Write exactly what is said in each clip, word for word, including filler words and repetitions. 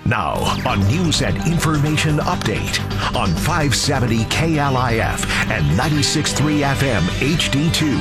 Now, a news and information update on five seventy K L I F and ninety-six point three F M H D two.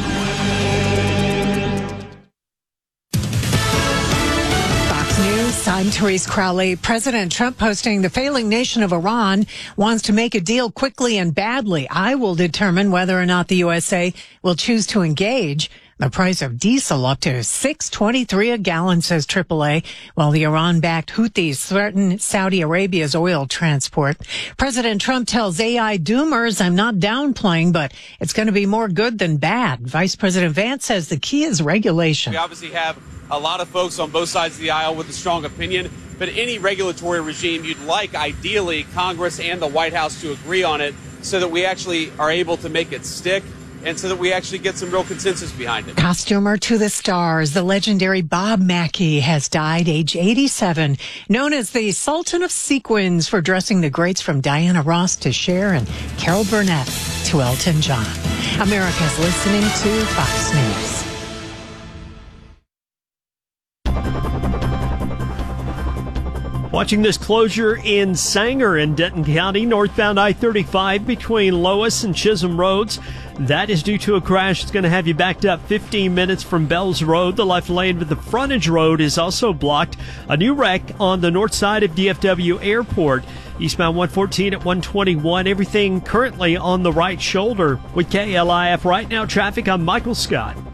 Fox News, I'm Therese Crowley. President Trump posting the failing nation of Iran wants to make a deal quickly and badly. I will determine whether or not the U S A will choose to engage. The price of diesel up to six twenty-three a gallon, says triple A, while the Iran-backed Houthis threaten Saudi Arabia's oil transport. President Trump tells A I doomers, I'm not downplaying, but it's going to be more good than bad. Vice President Vance says the key is regulation. We obviously have a lot of folks on both sides of the aisle with a strong opinion, but any regulatory regime you'd like, ideally, Congress and the White House to agree on it so that we actually are able to make it stick, and so that we actually get some real consensus behind it. Costumer to the stars, the legendary Bob Mackie has died, age eighty-seven, known as the Sultan of Sequins for dressing the greats from Diana Ross to Cher and Carol Burnett to Elton John. America's listening to Fox News. Watching this closure in Sanger in Denton County, northbound I thirty-five between Lois and Chisholm Roads. That is due to a crash. It's going to have you backed up fifteen minutes from Bells Road. The left lane with the frontage road is also blocked. A new wreck on the north side of D F W Airport. Eastbound one fourteen at one twenty-one. Everything currently on the right shoulder. With K L I F right now, traffic, I'm Michael Scott.